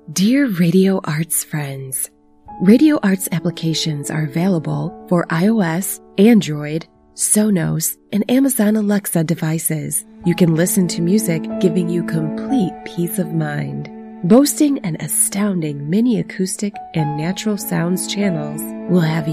Dear Radio Arts friends, Radio Arts applications are available for iOS, Android, Sonos, and Amazon Alexa devices. You can listen to music, giving you complete peace of mind. Boasting an astounding mini acoustic and natural sounds channels will have